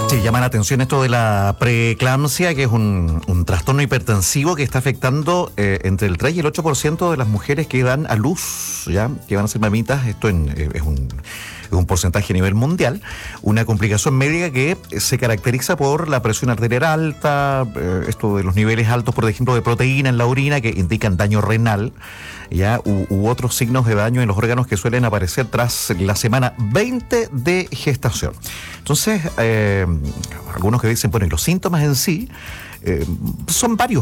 Sí, llama la atención esto de la preeclampsia, que es un trastorno hipertensivo que está afectando entre el 3 y el 8% de las mujeres que dan a luz, ya que van a ser mamitas. Esto es un porcentaje a nivel mundial, una complicación médica que se caracteriza por la presión arterial alta, esto de los niveles altos, por ejemplo, de proteína en la orina, que indican daño renal, ya u otros signos de daño en los órganos que suelen aparecer tras la semana 20 de gestación. Entonces, algunos que dicen, bueno, y los síntomas en sí son varios,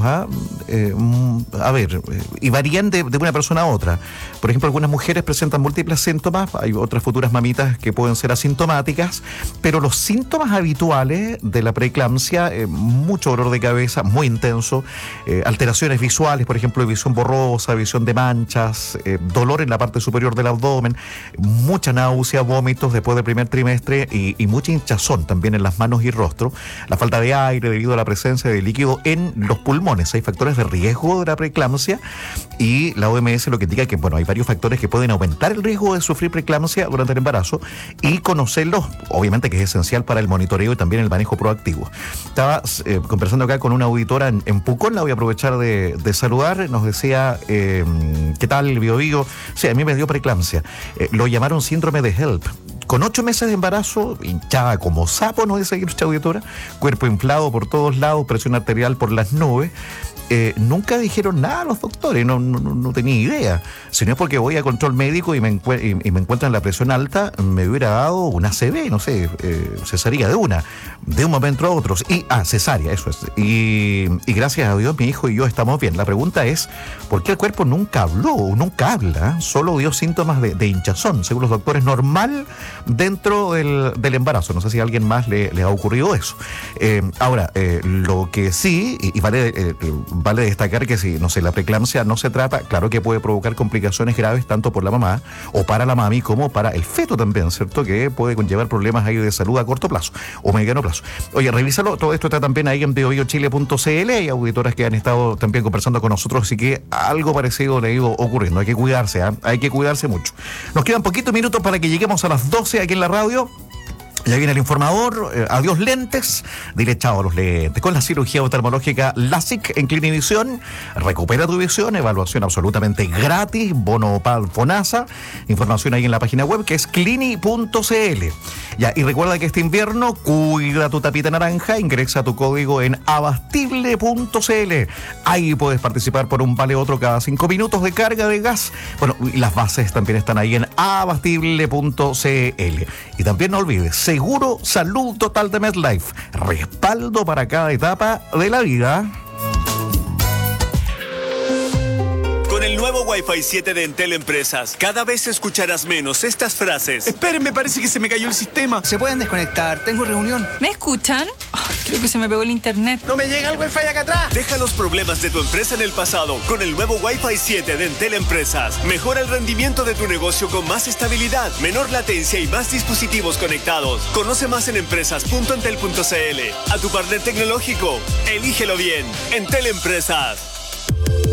y varían de una persona a otra. Por ejemplo, algunas mujeres presentan múltiples síntomas, hay otras futuras mamitas que pueden ser asintomáticas, pero los síntomas habituales de la preeclampsia, mucho dolor de cabeza, muy intenso, alteraciones visuales, por ejemplo, visión borrosa, visión de manchas, dolor en la parte superior del abdomen, mucha náusea, vómitos después del primer trimestre y mucha hinchazón también en las manos y rostro, la falta de aire debido a la presencia de líquido en los pulmones. Hay factores de riesgo de la preeclampsia y la OMS lo que indica que, bueno, hay varios factores que pueden aumentar el riesgo de sufrir preeclampsia durante el embarazo, y conocerlos, obviamente, que es esencial para el monitoreo y también el manejo proactivo. Estaba conversando acá con una auditora en Pucón, la voy a aprovechar de saludar. Nos decía, ¿qué tal, Bio? Sí, a mí me dio preeclampsia. Lo llamaron síndrome de HELP. Con 8 meses de embarazo, hinchada como sapo, nos dice nuestra auditora, cuerpo inflado por todos lados, presión arterial por las nubes. Nunca dijeron nada a los doctores, no tenía idea. Si no es porque voy a control médico y me encuentran la presión alta, me hubiera dado una ACV, no sé, cesárea de un momento a otro. Cesárea, eso es. Y gracias a Dios mi hijo y yo estamos bien. La pregunta es, ¿por qué el cuerpo nunca habló, nunca habla? Solo dio síntomas de hinchazón, según los doctores, normal dentro del embarazo. No sé si a alguien más le ha ocurrido eso. Ahora, lo que sí, y vale destacar que si, no sé, la preeclampsia no se trata, claro que puede provocar complicaciones graves tanto por la mamá o para la mami como para el feto también, ¿cierto? Que puede conllevar problemas ahí de salud a corto plazo o mediano plazo. Oye, revísalo, todo esto está también ahí en biobiochile.cl. Hay auditoras que han estado también conversando con nosotros, así que algo parecido le ha ido ocurriendo. Hay que cuidarse, hay que cuidarse mucho. Nos quedan poquitos minutos para que lleguemos a las 12 aquí en la radio. Ya viene el informador, adiós lentes, dile chao a los lentes. Con la cirugía oftalmológica LASIK en Clinivisión, recupera tu visión, evaluación absolutamente gratis, bono FONASA, información ahí en la página web que es clini.cl. Ya, y recuerda que este invierno cuida tu tapita naranja, ingresa tu código en abastible.cl. Ahí puedes participar por un vale otro cada 5 minutos de carga de gas. Bueno, y las bases también están ahí en abastible.cl. Y también no olvides, Seguro Salud Total de MedLife, respaldo para cada etapa de la vida. Con el nuevo Wi-Fi 7 de Entel Empresas, cada vez escucharás menos estas frases. Esperen, parece que se me cayó el sistema. ¿Se pueden desconectar? Tengo reunión. ¿Me escuchan? Creo que se me pegó el internet. ¡No me llega el Wi-Fi acá atrás! Deja los problemas de tu empresa en el pasado con el nuevo Wi-Fi 7 de Entel Empresas. Mejora el rendimiento de tu negocio con más estabilidad, menor latencia y más dispositivos conectados. Conoce más en empresas.entel.cl. A tu partner tecnológico, elígelo bien. Entel Empresas.